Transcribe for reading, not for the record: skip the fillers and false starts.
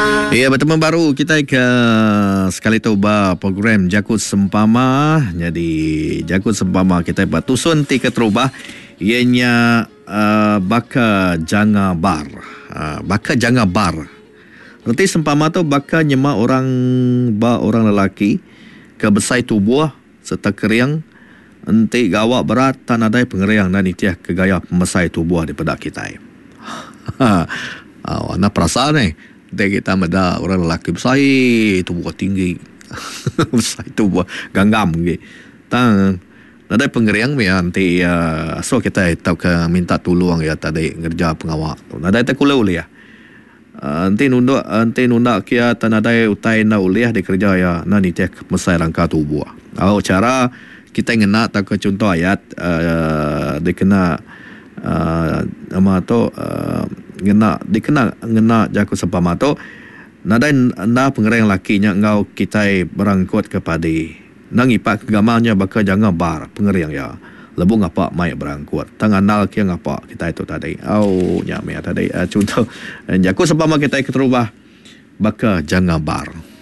Ya, bertemu baru kita ke sekali toba program Jakut Sempama. Jadi Jakut Sempama kita batusun ti keterubah ianya baka janga bar. Baka janga bar. Nanti sempama tu baka nyema orang lelaki ke besai tubuh serta keriang nanti gawak berat tan ada pengeriang dan itiah ke gaya pemesai tubuh daripada kita. Nak perasaan ni kita meda orang lelaki besai tubuh tinggi besai tubuh ganggam gitu. Tang ada pengeriang me nanti so kita tahu ke minta tolong ya tadi ngerja pengawak. Ada tak kulau ya. Nanti nunda kia tanadai utai na uliah di kerja ya nani tek mesai rangka tubuh. Cara kita ngena tak ke contoh ayat dikena ama to ngena Jakut Sempama to nadai anda pengerang lakinya ngau kita berangkut kepada nang ipak gamanya baka jangan bar pengerang ya lebu ngapa mai berangkut tangan nal kia ngapa kita itu tadi nyame tadi contoh Jakut Sempama kita terubah baka jangan bar.